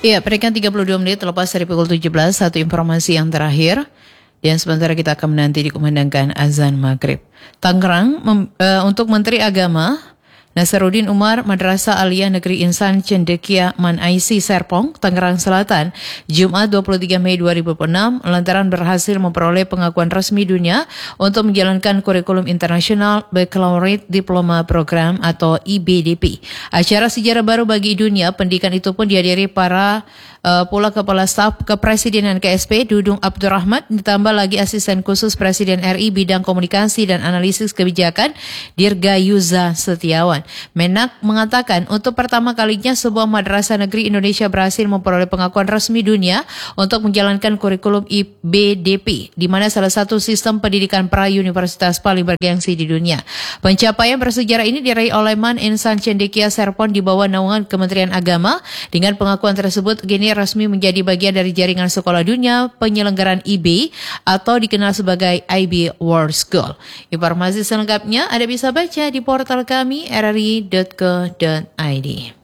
Iya, peringkat 32 menit lepas dari pukul 17, satu informasi yang terakhir. Dan sementara kita akan menanti dikumandangkan azan maghrib. Tangerang, untuk Menteri Agama, Nasaruddin Umar, Madrasah Aliyah Negeri Insan Cendekia Man IC Serpong, Tangerang Selatan, Jumat 23 Mei 2006, lantaran berhasil memperoleh pengakuan resmi dunia untuk menjalankan kurikulum internasional Baccalaureate Diploma Program atau IBDP. Acara sejarah baru bagi dunia pendidikan itu pun dihadiri para pula Kepala Staf Kepresidenan KSP Dudung Abdurrahman, ditambah lagi Asisten Khusus Presiden RI Bidang Komunikasi dan Analisis Kebijakan Dirgayuza Setiawan. Menak mengatakan untuk pertama kalinya sebuah madrasah negeri Indonesia berhasil memperoleh pengakuan resmi dunia untuk menjalankan kurikulum IBDP, di mana salah satu sistem pendidikan pra-universitas paling bergengsi di dunia. Pencapaian bersejarah ini diraih oleh Man Insan Cendekia Serpong di bawah naungan Kementerian Agama. Dengan pengakuan tersebut, kini resmi menjadi bagian dari jaringan sekolah dunia penyelenggaraan IB atau dikenal sebagai IB World School. Informasi selengkapnya Anda bisa baca di portal kami rri.co.id.